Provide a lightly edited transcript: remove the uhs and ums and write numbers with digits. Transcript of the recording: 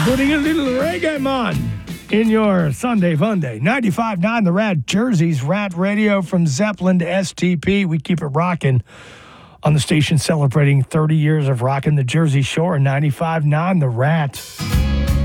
Putting a little reggae on in your Sunday Fun Day. 95.9 The Rat, Jersey's Rat Radio from Zeppelin to STP. We keep it rocking on the station celebrating 30 years of rocking the Jersey Shore. 95.9 The Rat.